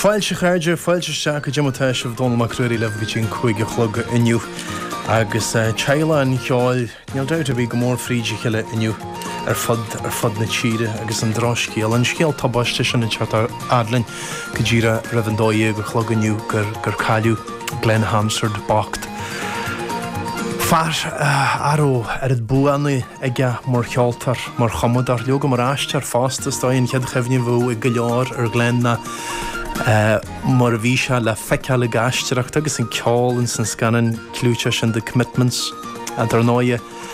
Fáilte chaide fáilte seach go demotéis bh Donald Macruaí le go sin chuige chlog inniu agus teile an cheáil neal deir a bhí go mór fríide cheile inniu fad na tíre agus an dráscíal an scéal tabbáiste sin an chat adlainn go ddíra rahndóí go chlog inniu gur caiú Glen Hansard bacht. Far aró ad buanna ige mar cheoltar mar chamadar leoga mar aistear fástas dáon chead chefhní bhú i go leor Glenna mar a bhí se le feiceáil le gaisteach agus an ceálann san scanan clúte sin de commitments a dar náide